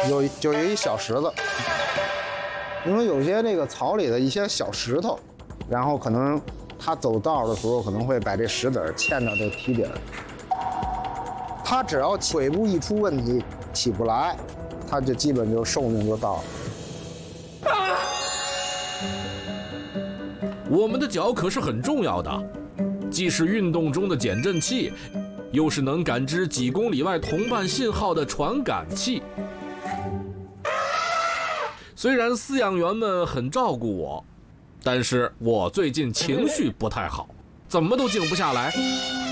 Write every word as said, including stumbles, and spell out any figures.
有就有一小石子，因为有些那个草里的一些小石头，然后可能它走道的时候可能会把这石子嵌到这蹄底儿。它只要腿部一出问题，起不来，它就基本就寿命就到了。 我们的脚可是很重要的，既是运动中的减震器，又是能感知几公里外同伴信号的传感器。虽然饲养员们很照顾我，但是我最近情绪不太好，怎么都静不下来。